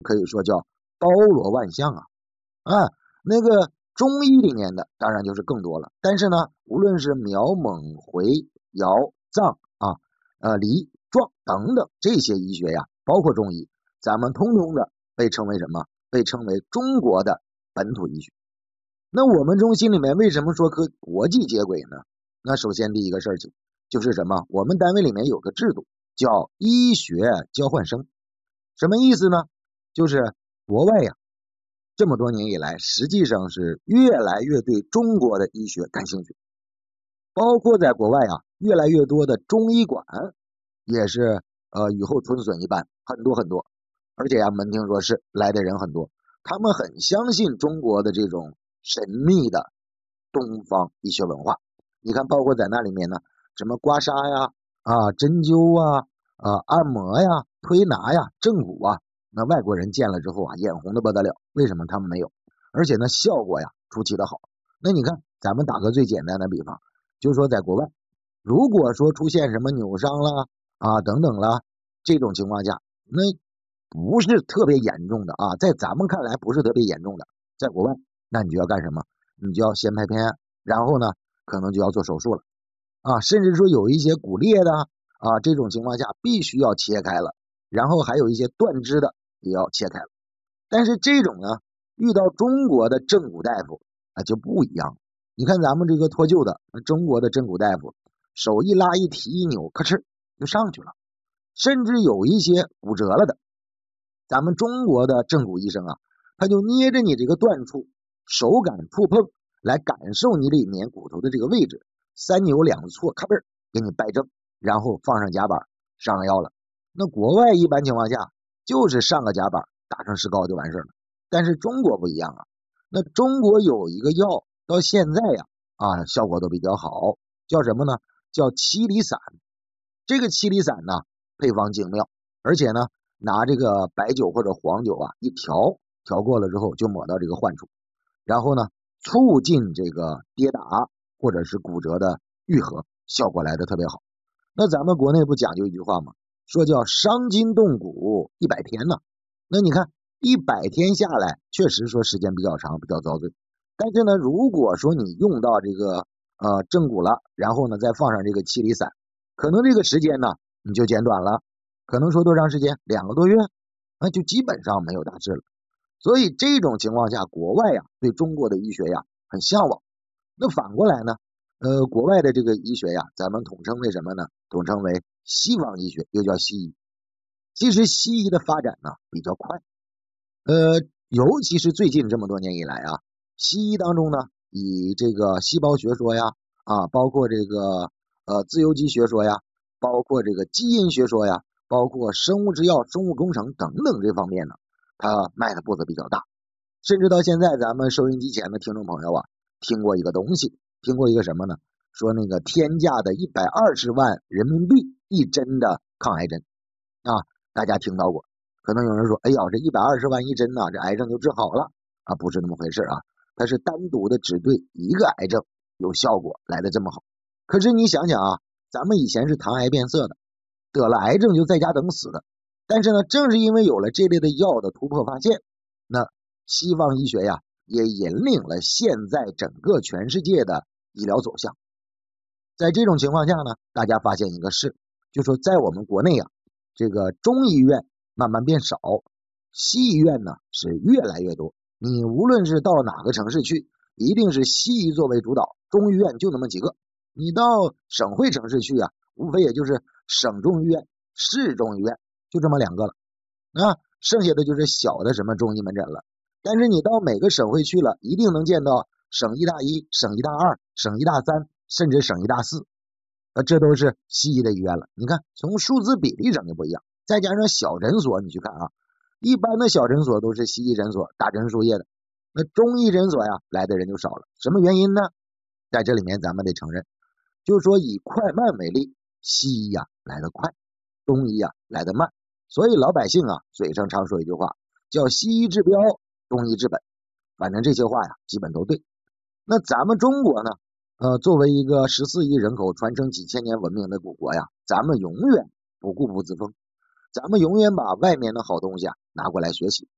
可以说叫包罗万象啊。那个中医里面的当然就是更多了，但是呢，无论是苗蒙回姚藏黎壮等等这些医学呀，包括中医，咱们通通的被称为什么？被称为中国的本土医学。那我们中心里面为什么说和国际接轨呢？那首先第一个事情就是什么？我们单位里面有个制度叫医学交换生。什么意思呢？就是国外呀，这么多年以来，实际上是越来越对中国的医学感兴趣，包括在国外啊，越来越多的中医馆也是雨后春笋一般，很多很多，而且呀，门庭若市，来的人很多，他们很相信中国的这种神秘的东方医学文化。你看，包括在那里面呢，什么刮痧呀、针灸啊、按摩呀、推拿呀、正骨啊，那外国人见了之后啊，眼红的不得了。为什么他们没有？而且呢，效果呀出奇的好。那你看，咱们打个最简单的比方，就是说在国外，如果说出现什么扭伤了等等了这种情况下，那不是特别严重的啊，在咱们看来不是特别严重的，在国外，那你就要干什么？你就要先拍片，然后呢，可能就要做手术了甚至说有一些骨裂的这种情况下必须要切开了，然后还有一些断肢的也要切开了。但是这种呢，遇到中国的正骨大夫就不一样。你看咱们这个脱臼的中国的正骨大夫，手一拉一提一扭，咔哧就上去了。甚至有一些骨折了的，咱们中国的正骨医生他就捏着你这个断处，手感触碰来感受你里面骨头的这个位置，三扭两错，咔嘣给你掰正，然后放上夹板，上了药了。那国外一般情况下就是上个夹板，打上石膏就完事了。但是中国不一样那中国有一个药到现在效果都比较好，叫什么呢？叫七厘散。这个七厘散呢，配方精妙，而且呢，拿这个白酒或者黄酒一调过了之后，就抹到这个患处，然后呢，促进这个跌打或者是骨折的愈合，效果来的特别好。那咱们国内不讲究一句话吗？说叫伤筋动骨100天呢。那你看100天下来，确实说时间比较长，比较遭罪。但是呢，如果说你用到这个正骨了，然后呢再放上这个七厘散，可能这个时间呢你就减短了，可能说多长时间？2个多月，那就基本上没有大事了。所以这种情况下，国外对中国的医学很向往。那反过来呢，国外的这个医学咱们统称为什么呢？统称为西方医学，又叫西医。其实西医的发展呢比较快，尤其是最近这么多年以来西医当中呢，以这个细胞学说包括这个自由基学说包括这个基因学说包括生物制药、生物工程等等这方面呢，它迈的步子比较大。甚至到现在咱们收音机前的听众朋友听过一个东西，听过一个什么呢？说那个天价的120万人民币一针的抗癌针大家听到过。可能有人说，哎呀，这120万一针这癌症就治好了不是那么回事它是单独的只对一个癌症有效果来的这么好。可是你想想咱们以前是谈癌变色的，得了癌症就在家等死的。但是呢，正是因为有了这类的药的突破发现，那西方医学也引领了现在整个全世界的医疗走向。在这种情况下呢，大家发现一个事，就说在我们国内这个中医院慢慢变少，西医院呢是越来越多。你无论是到哪个城市去，一定是西医作为主导，中医院就那么几个。你到省会城市去无非也就是省中医院、市中医院，就这么2个了剩下的就是小的什么中医门诊了。但是你到每个省会去了，一定能见到省医大1、省医大2、省医大3，甚至省医大4，这都是西医的医院了。你看从数字比例上就不一样，再加上小诊所，你去看一般的小诊所都是西医诊所打针输液的，那中医诊所来的人就少了。什么原因呢？在这里面咱们得承认，就是说以快慢为例，西医来得快，中医来得慢。所以老百姓嘴上常说一句话，叫西医治标，中医治本。反正这些话基本都对。那咱们中国呢作为一个14亿人口传承几千年文明的古国咱们永远不固步自封，咱们永远把外面的好东西拿过来学习。